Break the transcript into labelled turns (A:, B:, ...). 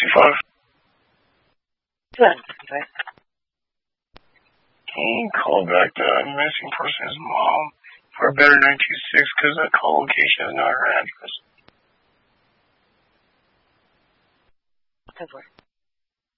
A: 925.
B: Go ahead.
A: Can you call back the missing person's mom for a better 926 because the call location is not her address?
B: Go for it.